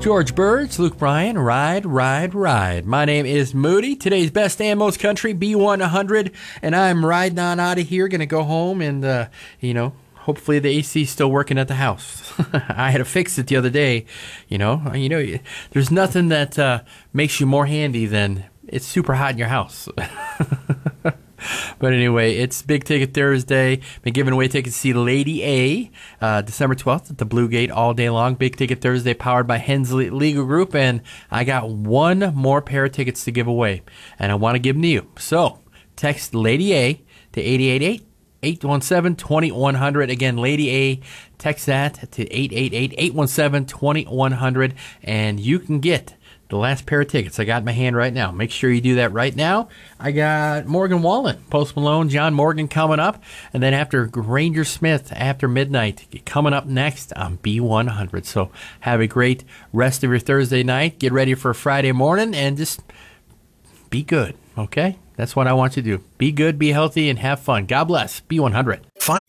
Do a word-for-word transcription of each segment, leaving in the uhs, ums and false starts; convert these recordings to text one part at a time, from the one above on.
George Birds, Luke Bryan, ride, ride, ride. My name is Moody. Today's best and most country, B one hundred, and I'm riding on out of here. Going to go home and, uh, you know, hopefully the A C's still working at the house. I had to fix it the other day. You know, you know, there's nothing that uh, makes you more handy than it's super hot in your house. But anyway, it's Big Ticket Thursday. Been giving away tickets to see Lady A uh, December twelfth at the Blue Gate all day long. Big Ticket Thursday powered by Hensley Legal Group. And I got one more pair of tickets to give away. And I want to give them to you. So text Lady A to eight eight eight, eight one seven, two one zero zero. Again, Lady A, text that to eight eight eight, eight one seven, two one zero zero. And you can get the last pair of tickets I got in my hand right now. Make sure you do that right now. I got Morgan Wallen, Post Malone, John Morgan coming up. And then after Granger Smith, after midnight, coming up next on B one hundred. So have a great rest of your Thursday night. Get ready for Friday morning and just be good, okay? That's what I want you to do. Be good, be healthy, and have fun. God bless. B one hundred. Fun.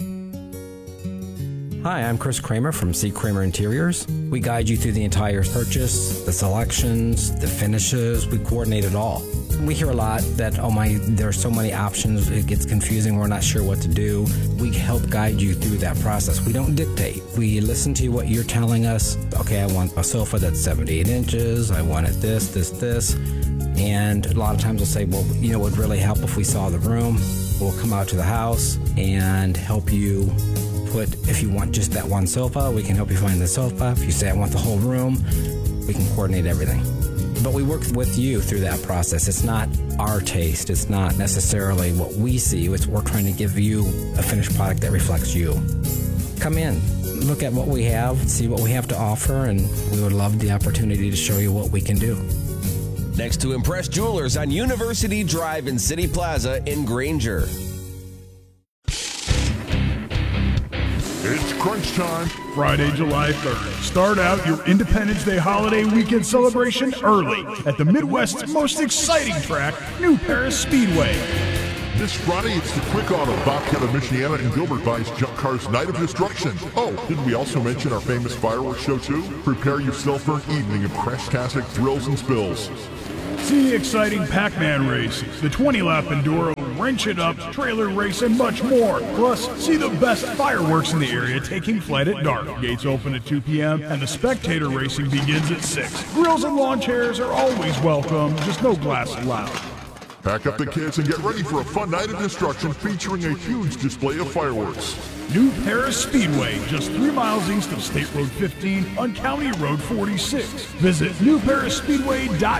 Hi, I'm Chris Kramer from C. Kramer Interiors. We guide you through the entire purchase, the selections, the finishes. We coordinate it all. We hear a lot that, oh my, there are so many options, it gets confusing, we're not sure what to do. We help guide you through that process. We don't dictate. We listen to what you're telling us. Okay, I want a sofa that's seventy-eight inches, I want it this, this, this. And a lot of times we'll say, well, you know, it would really help if we saw the room. We'll come out to the house and help you put, if you want just that one sofa, we can help you find the sofa. If you say I want the whole room, we can coordinate everything. But we work with you through that process. It's not our taste. It's not necessarily what we see. It's we're trying to give you a finished product that reflects you. Come in, look at what we have, see what we have to offer, and we would love the opportunity to show you what we can do. Next to Impress Jewelers on University Drive in City Plaza in Granger. It's crunch time. Friday, July third. Start out your Independence Day holiday weekend celebration early at the Midwest's most exciting track, New Paris Speedway. This Friday, it's the Quick Auto, Bobcat of Michiana and Gilbert Vice Junk Cars Night of Destruction. Oh, did we also mention our famous fireworks show too? Prepare yourself for an evening of crash-tastic thrills and spills. See the exciting Pac-Man race, the twenty-lap Enduro, Wrench It Up, trailer race, and much more. Plus, see the best fireworks in the area taking flight at dark. Gates open at two p.m. and the spectator racing begins at six. Grills and lawn chairs are always welcome, just no glass allowed. Pack up the kids and get ready for a fun night of destruction featuring a huge display of fireworks. New Paris Speedway, just three miles east of State Road fifteen on County Road forty-six. Visit new paris speedway dot